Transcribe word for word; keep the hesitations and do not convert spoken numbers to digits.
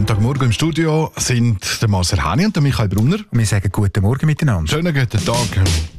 Montagmorgen im Studio sind der Marcel Hani und der Michael Brunner. Und wir sagen guten Morgen miteinander. Schönen guten Tag.